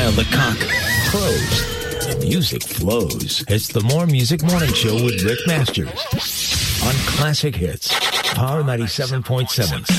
while the cock crows, the music flows. It's the More Music Morning Show with Rick Masters on Classic Hits, Power 97.7.